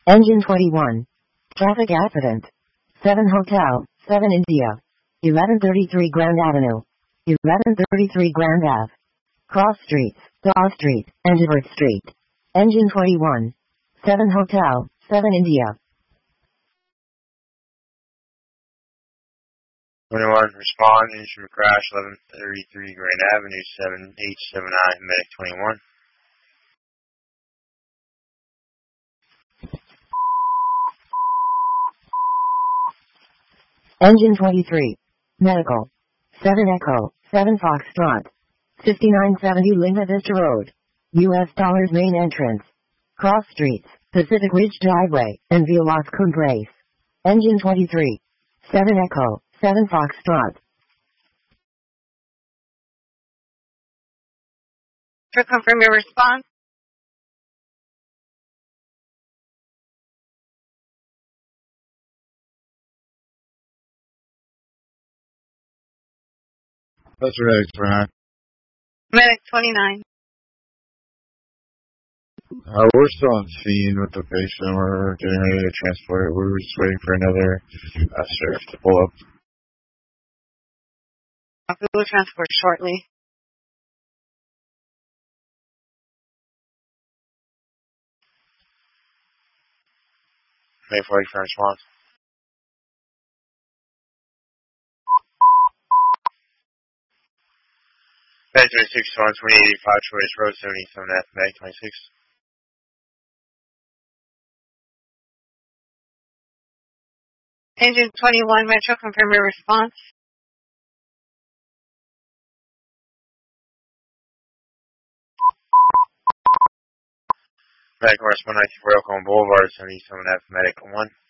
Engine 21. Traffic accident. 7 Hotel, 7 India. 1133 Grand Avenue. 1133 Grand Ave. Cross Streets, Daw Street, and Everett Street. Engine 21. 7 Hotel, 7 India. 21, respond, instrument crash, 1133 Grand Avenue, 7879, medic 21. Engine 23. Medical. 7 Echo, 7 Foxtrot. 5970 Linda Vista Road. US Dollars main entrance. Cross Streets, Pacific Ridge Driveway, and Via Las Cumbres. Engine 23. 7 Echo, 7 Foxtrot. To confirm your response. That's right, Frank. Medic 29. We're still on scene with the patient. We're getting ready to transport it. We were just waiting for another sheriff to pull up. We will transport shortly. May 40 for response. Medic 26, 2085 Choice Road, 77F, medic 26. Engine 21, Metro, confirm your response. Medic West 194 Oklahoma Boulevard, 77F, medic 1.